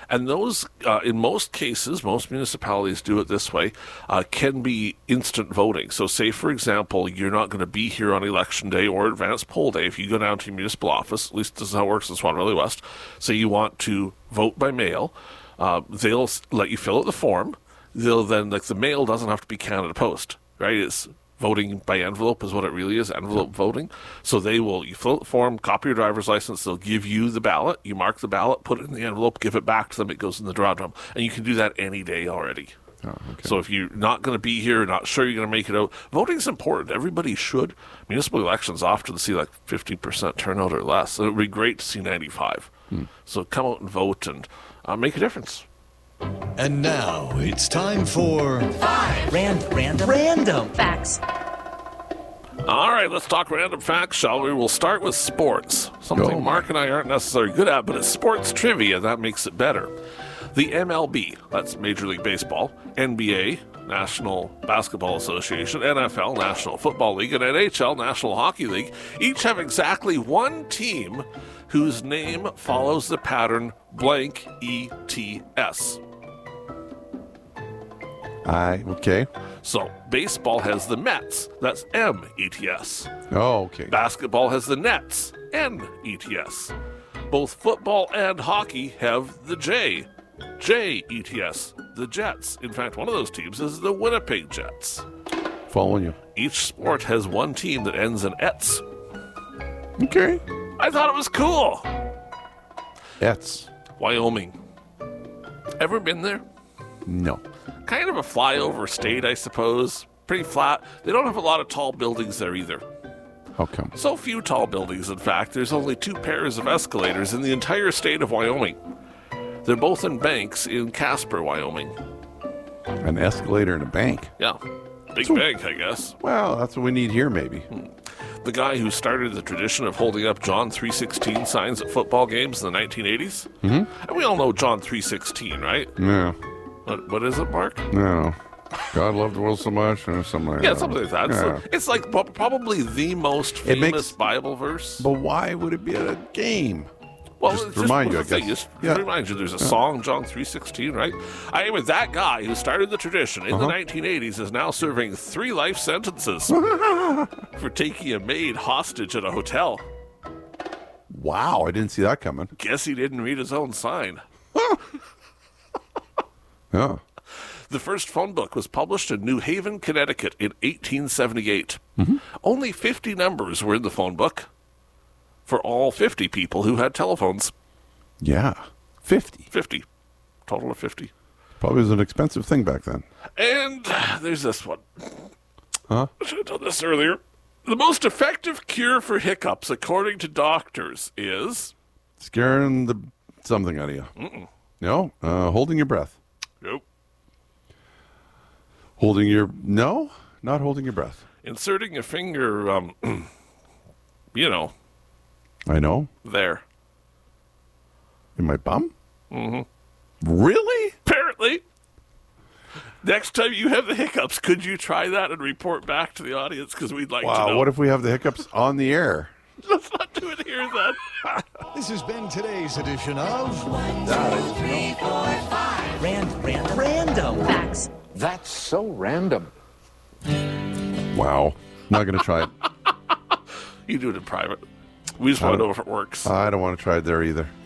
And those, in most cases, most municipalities do it this way, can be instant voting. So say, for example, you're not going to be here on election day or advance poll day. If you go down to your municipal office, at least this is how it works in Swan Valley West, say you want to vote by mail, they'll let you fill out the form. They'll then, like, the mail doesn't have to be Canada Post, right? It's voting by envelope is what it really is, envelope voting. So you fill out the form, copy your driver's license, they'll give you the ballot, you mark the ballot, put it in the envelope, give it back to them, it goes in the draw drum. And you can do that any day already. Oh, okay. So if you're not going to be here, not sure you're going to make it out, voting's important. Everybody should. Municipal elections often see like 50% turnout or less. It would be great to see 95. So come out and vote and make a difference. And now it's time for Random facts. All right, let's talk random facts, shall we? We'll start with sports. Something Mark and I aren't necessarily good at, but it's sports trivia. That makes it better. The MLB, that's Major League Baseball, NBA, National Basketball Association, NFL, National Football League, and NHL, National Hockey League, each have exactly one team whose name follows the pattern blank ETS. Okay. So, baseball has the Mets. That's M-E-T-S. Oh, okay. Basketball has the Nets. N-E-T-S. Both football and hockey have the J. J-E-T-S. The Jets. In fact, one of those teams is the Winnipeg Jets. Following you. Each sport has one team that ends in ETS. Okay. I thought it was cool. Ets. Wyoming. Ever been there? No. Kind of a flyover state, I suppose. Pretty flat. They don't have a lot of tall buildings there either. How come? So few tall buildings, in fact. There's only 2 pairs of escalators in the entire state of Wyoming. They're both in banks in Casper, Wyoming. An escalator and a bank. Yeah. Big bank, I guess. Well, that's what we need here, maybe. The guy who started the tradition of holding up John 3:16 signs at football games in the 1980s. And we all know John 3:16, right? No. What is it, Mark? No. God loved the world so much, or something like that. Yeah, something like that. Yeah. It's like probably the most famous Bible verse. But why would it be at a game? Well, just remind you, I guess. Just remind you, there's a song, John 3:16, right? Anyway, that guy who started the tradition in the 1980s is now serving 3 life sentences for taking a maid hostage at a hotel. Wow, I didn't see that coming. Guess he didn't read his own sign. Yeah. The first phone book was published in New Haven, Connecticut in 1878. Only 50 numbers were in the phone book for all 50 people who had telephones. Yeah. 50. 50. Total of 50. Probably was an expensive thing back then. And there's this one. Huh? I should have done this earlier. The most effective cure for hiccups, according to doctors, is... Scaring the something out of you. No? Holding your breath. Nope. No? Not holding your breath. Inserting a finger, you know. I know. There. In my bum? Really? Apparently. Next time you have the hiccups, could you try that and report back to the audience? Because we'd like to know. Wow, what if we have the hiccups on the air? Let's not do it here then. This has been today's edition of Random facts. That's so random. Wow. Not going to try it. You do it in private. We just want to know if it works. I don't want to try it there either.